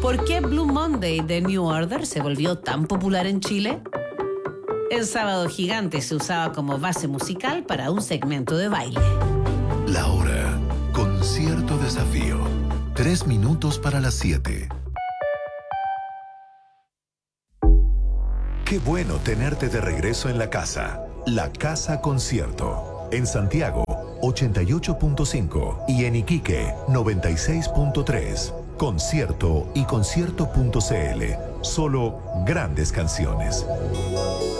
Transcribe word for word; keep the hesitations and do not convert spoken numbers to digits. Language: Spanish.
¿Por qué Blue Monday de New Order se volvió tan popular en Chile? El Sábado Gigante se usaba como base musical para un segmento de baile. La hora, concierto desafío. Tres minutos para las siete. Qué bueno tenerte de regreso en la casa. La Casa Concierto. En Santiago, ochenta y ocho punto cinco y en Iquique, noventa y seis punto tres. Concierto y concierto punto c l. Solo grandes canciones.